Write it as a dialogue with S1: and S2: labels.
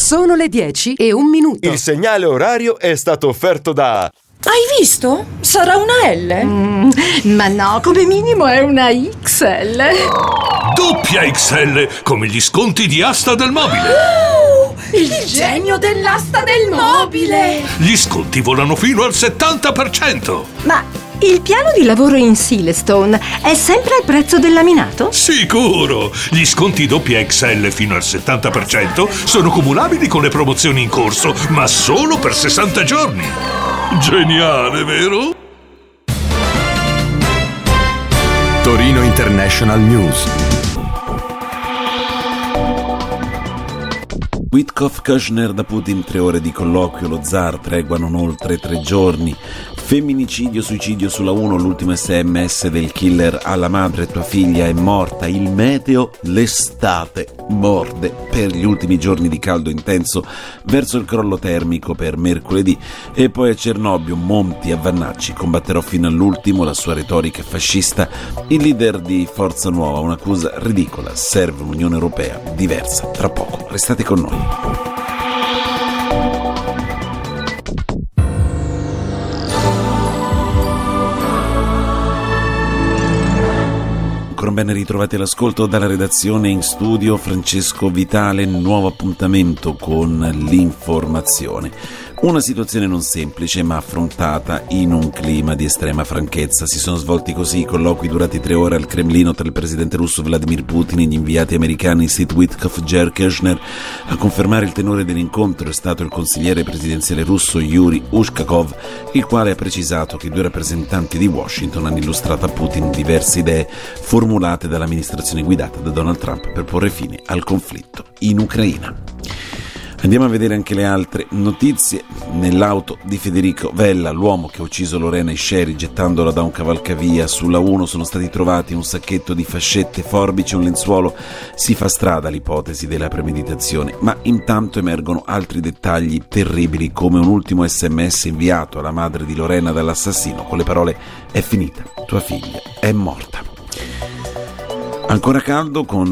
S1: Sono le 10:01.
S2: Il segnale orario è stato offerto da...
S3: Hai visto? Sarà una L?
S4: Ma no, come minimo è una XL.
S5: Doppia XL, come gli sconti di Asta del Mobile.
S3: Il genio dell'asta del mobile!
S5: Gli sconti volano fino al 70%.
S4: Ma il piano di lavoro in Silestone è sempre al prezzo del laminato?
S5: Sicuro! Gli sconti doppia XL fino al 70% sono cumulabili con le promozioni in corso, ma solo per 60 giorni. Geniale, vero?
S6: Torino International News.
S7: Witkoff, Kushner da Putin, 3 ore di colloquio, lo zar, tregua non oltre 3 giorni. Femminicidio, suicidio sulla 1, l'ultimo SMS del killer alla madre, tua figlia è morta. Il meteo, l'estate morde per gli ultimi giorni di caldo intenso verso il crollo termico per mercoledì. E poi a Cernobbio, Monti a Vannacci, combatterò fino all'ultimo, la sua retorica è fascista. Il leader di Forza Nuova, un'accusa ridicola, serve un'Unione Europea diversa. Tra poco, restate con noi. Ancora ben ritrovati all'ascolto dalla redazione, in studio Francesco Vitale. Nuovo appuntamento con l'informazione. Una situazione non semplice ma affrontata in un clima di estrema franchezza. Si sono svolti così i colloqui durati 3 ore al Cremlino tra il presidente russo Vladimir Putin e gli inviati americani Steve Witkoff e Jared Kushner. A confermare il tenore dell'incontro è stato il consigliere presidenziale russo Yuri Ushakov, il quale ha precisato che i 2 rappresentanti di Washington hanno illustrato a Putin diverse idee formulate dall'amministrazione guidata da Donald Trump per porre fine al conflitto in Ucraina. Andiamo a vedere anche le altre notizie. Nell'auto di Federico Vella, l'uomo che ha ucciso Lorena Isceri gettandola da un cavalcavia sulla 1, sono stati trovati un sacchetto di fascette, forbici e un lenzuolo. Si fa strada l'ipotesi della premeditazione, ma intanto emergono altri dettagli terribili, come un ultimo SMS inviato alla madre di Lorena dall'assassino con le parole: è finita, tua figlia è morta. Ancora caldo con